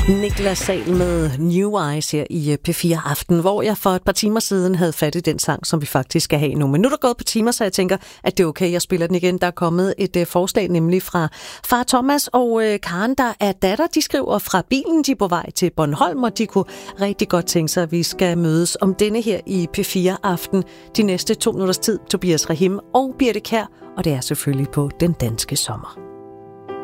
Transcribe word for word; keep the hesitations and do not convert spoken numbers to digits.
Niklas Sahl med New Eyes her i P fire Aften, hvor jeg for et par timer siden havde fat i den sang, som vi faktisk skal have nu. Men nu er der gået på timer, så jeg tænker, at det er okay, jeg spiller den igen. Der er kommet et uh, forslag, nemlig fra far Thomas og uh, Karen, der er datter. De skriver fra bilen, de er på vej til Bornholm, og de kunne rigtig godt tænke sig, at vi skal mødes om denne her i P fire Aften de næste to minutters tid. Tobias Rahim og Birte Kjær, og det er selvfølgelig på Den Danske Sommer.